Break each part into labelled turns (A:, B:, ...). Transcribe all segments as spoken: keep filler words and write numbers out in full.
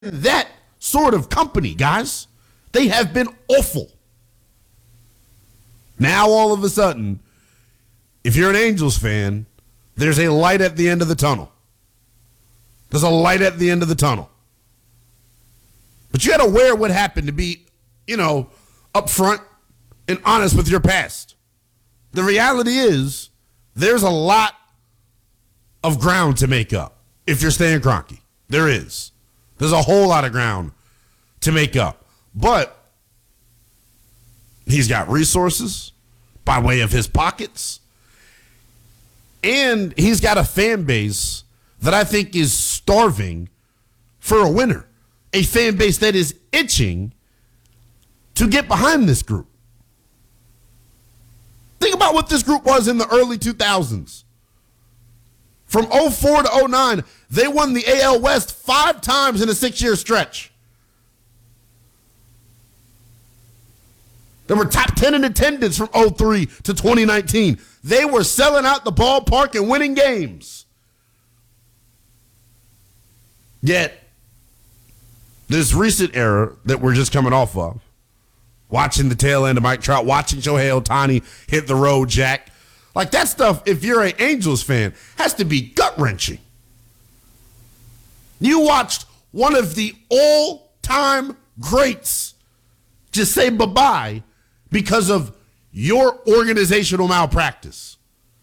A: that sort of company, guys. They have been awful. Now, all of a sudden, if you're an Angels fan, there's a light at the end of the tunnel. There's a light at the end of the tunnel. But you got to wear what happened to be, you know, upfront and honest with your past. The reality is there's a lot of ground to make up if you're Stan Kroenke. There is. There's a whole lot of ground to make up. But he's got resources by way of his pockets. And he's got a fan base that I think is starving for a winner. A fan base that is itching to get behind this group. Think about what this group was in the early two thousands. From oh four to oh nine, they won the A L West five times in a six-year stretch. They were top ten in attendance from oh three to twenty nineteen. They were selling out the ballpark and winning games. Yet, this recent era that we're just coming off of, watching the tail end of Mike Trout, watching Shohei Ohtani hit the road jack, like that stuff, if you're an Angels fan, has to be gut-wrenching. You watched one of the all-time greats just say bye-bye because of your organizational malpractice.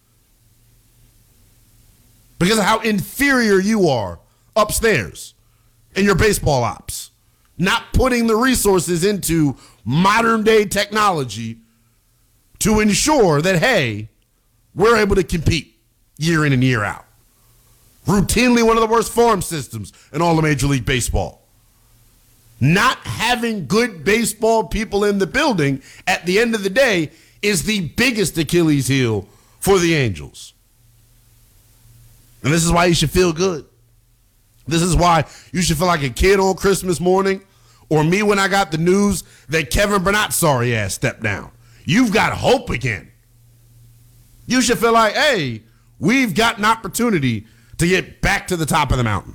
A: Because of how inferior you are upstairs in your baseball ops. Not putting the resources into modern-day technology to ensure that, hey, we're able to compete year in and year out. Routinely one of the worst farm systems in all of Major League Baseball. Not having good baseball people in the building at the end of the day is the biggest Achilles heel for the Angels. And this is why you should feel good. This is why you should feel like a kid on Christmas morning, or me when I got the news that Kevin Burnett's sorry ass stepped down. You've got hope again. You should feel like, hey, we've got an opportunity to get back to the top of the mountain.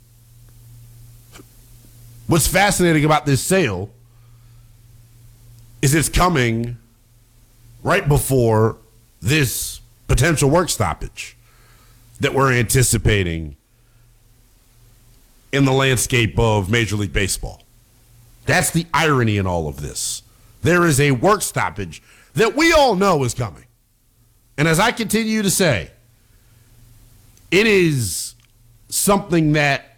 A: What's fascinating about this sale is it's coming right before this potential work stoppage that we're anticipating in the landscape of Major League Baseball. That's the irony in all of this. There is a work stoppage that we all know is coming. And as I continue to say, it is something that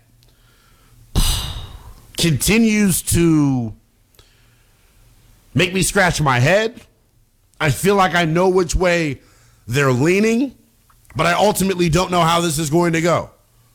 A: continues to make me scratch my head. I feel like I know which way they're leaning, but I ultimately don't know how this is going to go.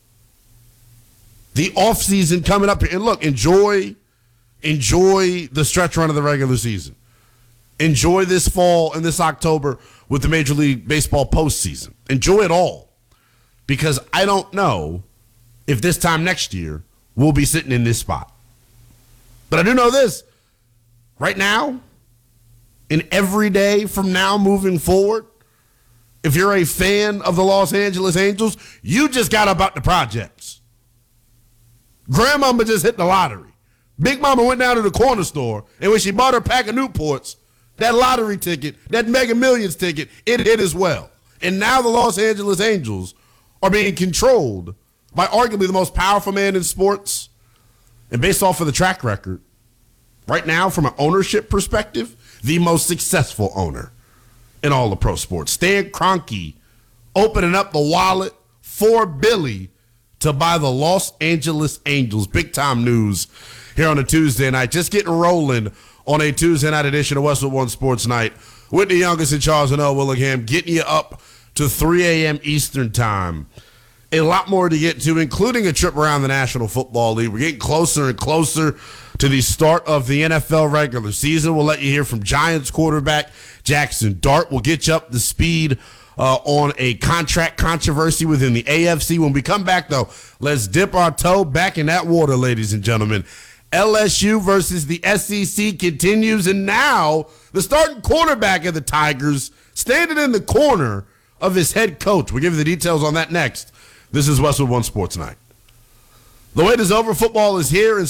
A: The offseason coming up here, and look, enjoy, enjoy the stretch run of the regular season. Enjoy this fall and this October with the Major League Baseball postseason. Enjoy it all. Because I don't know if this time next year we'll be sitting in this spot. But I do know this. Right now, and every day from now moving forward, if you're a fan of the Los Angeles Angels, you just got about the projects. Grandmama just hit the lottery. Big Mama went down to the corner store, and when she bought her pack of Newports, that lottery ticket, that Mega Millions ticket, it hit as well. And now the Los Angeles Angels are being controlled by arguably the most powerful man in sports. And based off of the track record, right now from an ownership perspective, the most successful owner in all of pro sports. Stan Kroenke opening up the wallet for Billy to buy the Los Angeles Angels. Big time news here on a Tuesday night. Just getting rolling on a Tuesday night edition of Westwood One Sports Night. Whitney Youngest and Charles and L. Willingham getting you up to three a.m. Eastern time. A lot more to get to, including a trip around the National Football League. We're getting closer and closer to the start of the N F L regular season. We'll let you hear from Giants quarterback Jackson Dart. We'll get you up to speed uh, on a contract controversy within the A F C. When we come back, though, let's dip our toe back in that water, ladies and gentlemen. L S U versus the S E C continues, and now the starting quarterback of the Tigers standing in the corner of his head coach. We'll give you the details on that next. This is Westwood One Sports Night. The wait is over. Football is here. And